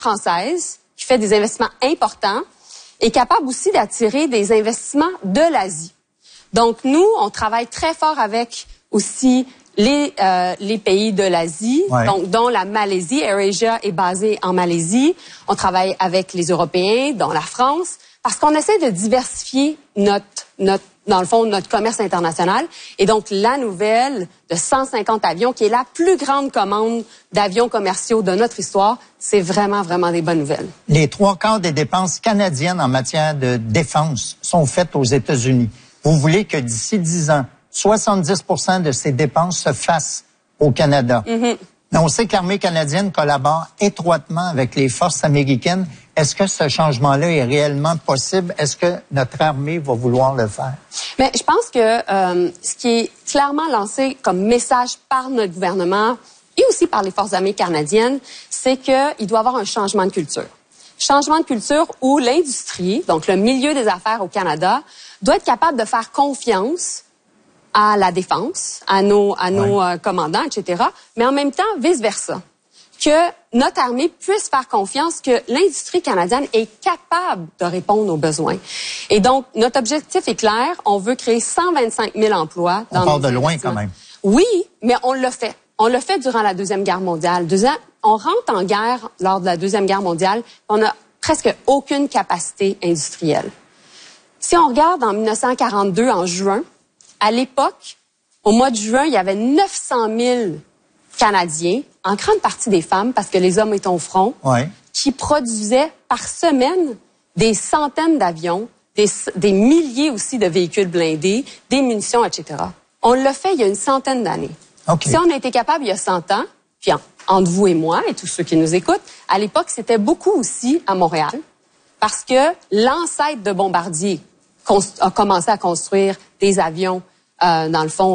française qui fait des investissements importants est capable aussi d'attirer des investissements de l'Asie. Donc, nous, on travaille très fort avec aussi les pays de l'Asie, donc dont la Malaisie. AirAsia est basée en Malaisie. On travaille avec les Européens, dont la France, parce qu'on essaie de diversifier dans le fond, notre commerce international. Et donc, la nouvelle de 150 avions, qui est la plus grande commande d'avions commerciaux de notre histoire, c'est vraiment, vraiment des bonnes nouvelles. Les 3/4 des dépenses canadiennes en matière de défense sont faites aux États-Unis. Vous voulez que d'ici 10 ans, 70% de ces dépenses se fassent au Canada. Mais on sait que l'armée canadienne collabore étroitement avec les forces américaines. Est-ce que ce changement-là est réellement possible? Est-ce que notre armée va vouloir le faire? Mais je pense que ce qui est clairement lancé comme message par notre gouvernement et aussi par les forces armées canadiennes, c'est qu'il doit y avoir un changement de culture. Changement de culture où l'industrie, donc le milieu des affaires au Canada, doit être capable de faire confiance à la défense, à nos commandants, etc., mais en même temps, vice-versa. Que notre armée puisse faire confiance que l'industrie canadienne est capable de répondre aux besoins. Et donc, notre objectif est clair. On veut créer 125 000 emplois. On part de loin quand même. Oui, mais on l'a fait. On l'a fait durant la Deuxième Guerre mondiale. On rentre en guerre lors de la Deuxième Guerre mondiale. On n'a presque aucune capacité industrielle. Si on regarde en 1942, en juin, à l'époque, au mois de juin, il y avait 900 000 Canadiens, en grande partie des femmes, parce que les hommes étaient au front, qui produisaient par semaine des centaines d'avions, des milliers aussi de véhicules blindés, des munitions, etc. On l'a fait il y a une centaine d'années. Si on a été capable il y a 100 ans, puis entre vous et moi et tous ceux qui nous écoutent, à l'époque, c'était beaucoup aussi à Montréal, parce que l'ancêtre de Bombardier a commencé à construire des avions dans le fond,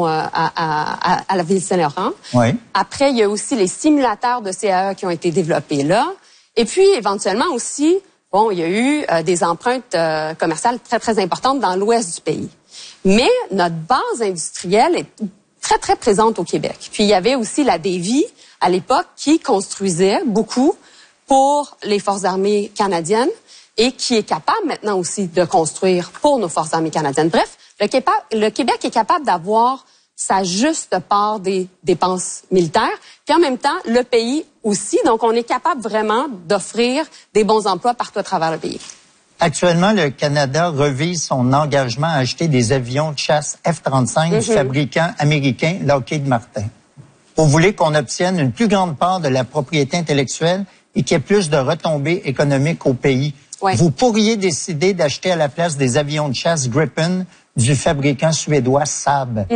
à la ville de Saint-Laurent. Après, il y a aussi les simulateurs de CAE qui ont été développés là. Et puis, éventuellement aussi, il y a eu des empreintes commerciales très, très importantes dans l'ouest du pays. Mais notre base industrielle est très, très présente au Québec. Puis, il y avait aussi la Davie, à l'époque, qui construisait beaucoup pour les forces armées canadiennes et qui est capable maintenant aussi de construire pour nos forces armées canadiennes. Bref, le Québec est capable d'avoir sa juste part des dépenses militaires, puis en même temps, le pays aussi. Donc, on est capable vraiment d'offrir des bons emplois partout à travers le pays. Actuellement, le Canada revise son engagement à acheter des avions de chasse F-35 du fabricant américain Lockheed Martin. Vous voulez qu'on obtienne une plus grande part de la propriété intellectuelle et qu'il y ait plus de retombées économiques au pays. Vous pourriez décider d'acheter à la place des avions de chasse Gripen du fabricant suédois Saab.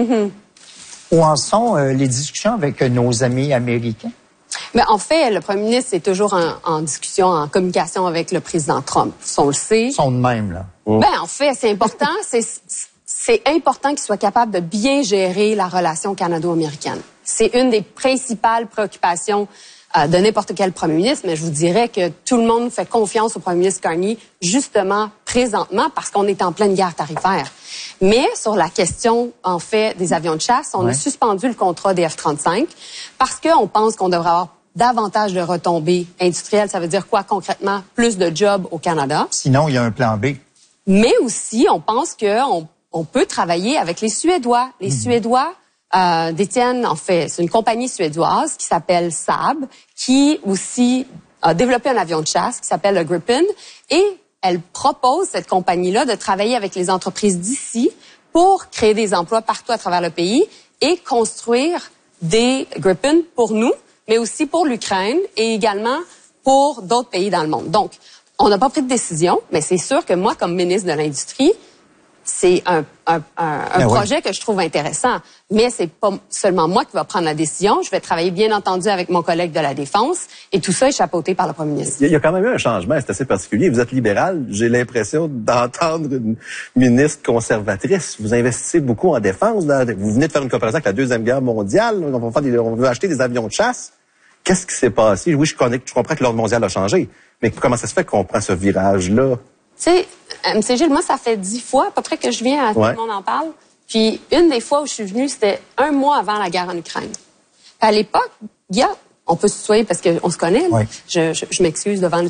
Où en sont les discussions avec nos amis américains? Mais en fait, le premier ministre est toujours en discussion, en communication avec le président Trump. On le sait. Ils sont de même, là. En fait, c'est important. C'est important qu'il soit capable de bien gérer la relation canado-américaine. C'est une des principales préoccupations de n'importe quel premier ministre, mais je vous dirais que tout le monde fait confiance au premier ministre Carney, justement, présentement, parce qu'on est en pleine guerre tarifaire. Mais sur la question, en fait, des avions de chasse, on a suspendu le contrat des F-35 parce qu'on pense qu'on devrait avoir davantage de retombées industrielles. Ça veut dire quoi, concrètement? Plus de jobs au Canada. Sinon, il y a un plan B. Mais aussi, on pense qu'on peut travailler avec les Suédois. Les Suédois détiennent, en fait, c'est une compagnie suédoise qui s'appelle Saab, qui aussi a développé un avion de chasse qui s'appelle le Gripen, et elle propose, cette compagnie-là, de travailler avec les entreprises d'ici pour créer des emplois partout à travers le pays et construire des Gripen pour nous, mais aussi pour l'Ukraine et également pour d'autres pays dans le monde. Donc, on n'a pas pris de décision, mais c'est sûr que moi, comme ministre de l'Industrie, c'est un projet que je trouve intéressant. Mais c'est pas seulement moi qui va prendre la décision. Je vais travailler, bien entendu, avec mon collègue de la Défense. Et tout ça est chapeauté par le premier ministre. Il y a quand même eu un changement, c'est assez particulier. Vous êtes libéral. J'ai l'impression d'entendre une ministre conservatrice. Vous investissez beaucoup en défense. Vous venez de faire une comparaison avec la Deuxième Guerre mondiale. On veut acheter des avions de chasse. Qu'est-ce qui s'est passé? Oui, je comprends que l'ordre mondial a changé. Mais comment ça se fait qu'on prend ce virage-là? Tu sais, M. Gilles, moi, ça fait 10 fois à peu près que je viens à tout le monde en parle. Puis une des fois où je suis venue, c'était 1 mois avant la guerre en Ukraine. À l'époque, On peut se tutoyer parce qu'on se connaît. Oui. Je m'excuse devant